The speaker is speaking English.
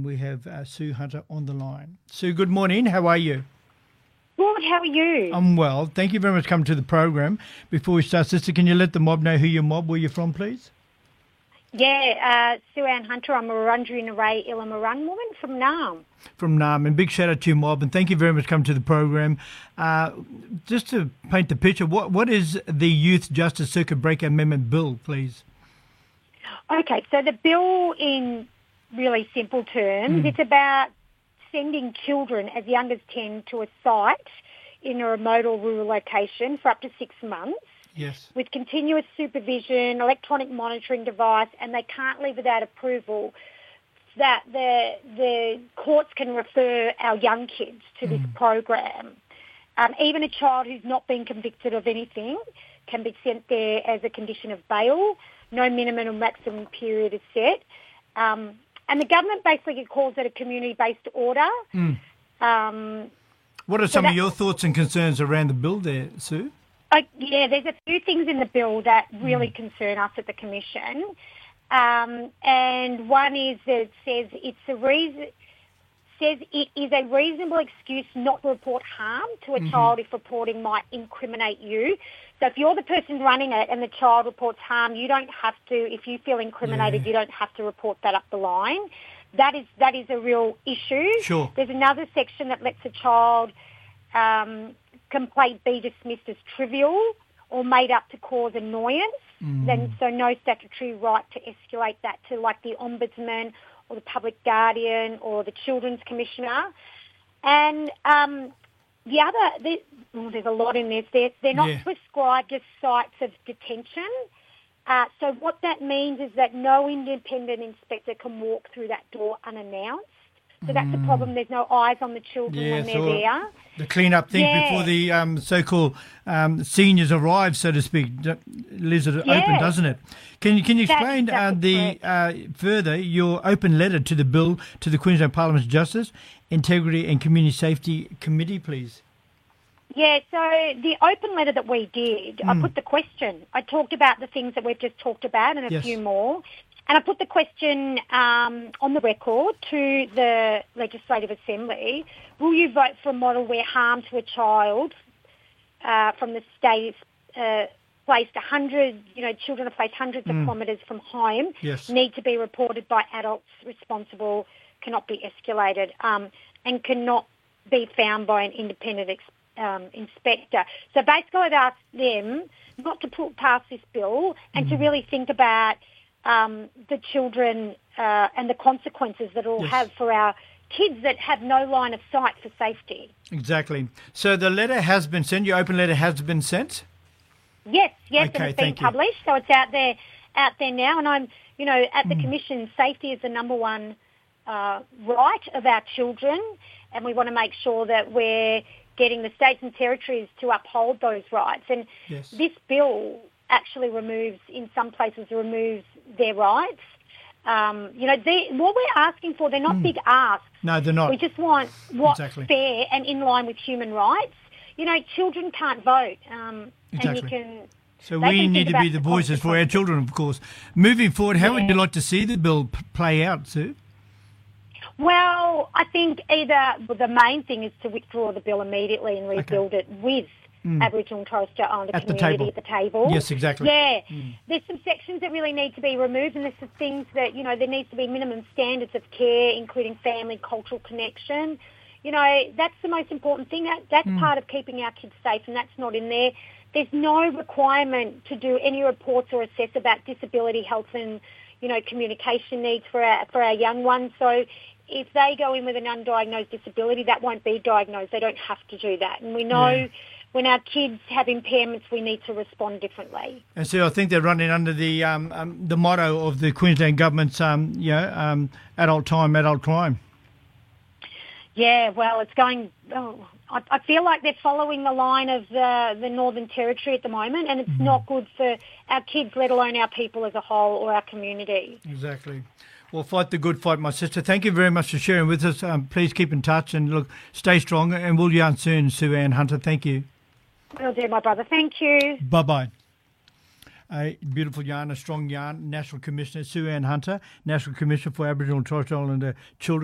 and we have Sue Hunter on the line. Sue, good morning. How are you? Good, how are you? I'm well. Thank you very much for coming to the program. Before we start, sister, can you let the mob know who your mob, where you're from, please? Yeah, Sue Ann Hunter. I'm a Wurundjeri Narre Illimarung woman from Naarm. From Naarm, and big shout out to your mob, and thank you very much for coming to the program. Just to paint the picture, what is the Youth Justice Circuit Breaker Amendment Bill, please? Okay, so the bill in really simple terms, it's about sending children as young as 10 to a site in a remote or rural location for up to 6 months. Yes. With continuous supervision, electronic monitoring device, and they can't leave without approval, that the courts can refer our young kids to this program. Even a child who's not been convicted of anything can be sent there as a condition of bail. No minimum or maximum period is set. And the government basically calls it a community-based order. What are some of your thoughts and concerns around the bill there, Sue? Yeah, there's a few things in the bill that really concern us at the Commission. And one is that it says it is a reasonable excuse not to report harm to a child if reporting might incriminate you. So if you're the person running it and the child reports harm, you don't have to, if you feel incriminated, you don't have to report that up the line. That is a real issue. Sure. There's another section that lets a child complaint be dismissed as trivial or made up to cause annoyance. Then so no statutory right to escalate that to like the Ombudsman or the Public Guardian or the Children's Commissioner. And there's a lot in this. They're not prescribed as sites of detention. So what that means is that no independent inspector can walk through that door unannounced. So that's the problem. There's no eyes on the children when they're there. The clean-up thing before the so-called seniors arrive, so to speak, leaves it open, doesn't it? Can you explain further your open letter to the bill to the Queensland Parliament's Justice, Integrity and Community Safety Committee, please? Yeah, so the open letter that we did, I put the question. I talked about the things that we've just talked about and a few more. And I put the question on the record to the Legislative Assembly, will you vote for a model where harm to a child from the state placed children are placed hundreds of kilometres from home, need to be reported by adults responsible, cannot be escalated, and cannot be found by an independent inspector. So basically I've asked them not to put past this bill and to really think about the children and the consequences that it will have for our kids that have no line of sight for safety. Exactly. So the letter has been sent, your open letter has been sent? Yes, and it's been published, so it's out there now. And I'm, at the Commission, safety is the number one right of our children, and we want to make sure that we're getting the states and territories to uphold those rights. And this bill actually removes their rights. What we're asking for, they're not big asks. No, they're not. We just want what's fair and in line with human rights. Children can't vote. And you can... So we need to be the voices for our children, of course. Moving forward, how would you like to see the bill play out, Sue? Well, I think the main thing is to withdraw the bill immediately and rebuild it with Aboriginal and Torres Strait Islander community at the table. Yes, exactly. Yeah. There's some sections that really need to be removed, and there's some things that, there needs to be minimum standards of care, including family, cultural connection. That's the most important thing. That's part of keeping our kids safe, and that's not in there. There's no requirement to do any reports or assess about disability, health and, communication needs for our young ones. So if they go in with an undiagnosed disability, that won't be diagnosed. They don't have to do that. And we know when our kids have impairments, we need to respond differently. And so I think they're running under the motto of the Queensland government's, adult time, adult crime. Yeah, well, it's going... I feel like they're following the line of the Northern Territory at the moment, and it's not good for our kids, let alone our people as a whole or our community. Exactly. Well, fight the good fight, my sister. Thank you very much for sharing with us. Please keep in touch and, look, stay strong, and we'll yarn soon, Sue Ann Hunter. Thank you. Will do, my brother. Thank you. Bye-bye. A beautiful yarn, a strong yarn. National Commissioner Sue Ann Hunter, National Commissioner for Aboriginal and Torres Strait Islander Children.